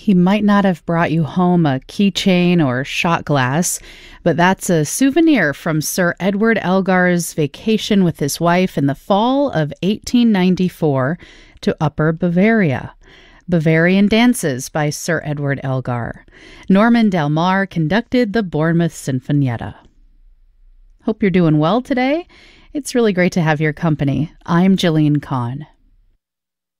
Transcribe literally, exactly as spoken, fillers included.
He might not have brought you home a keychain or shot glass, but that's a souvenir from Sir Edward Elgar's vacation with his wife in the fall of eighteen ninety-four to Upper Bavaria. Bavarian Dances by Sir Edward Elgar. Norman Del Mar conducted the Bournemouth Sinfonietta. Hope you're doing well today. It's really great to have your company. I'm Jillian Kahn.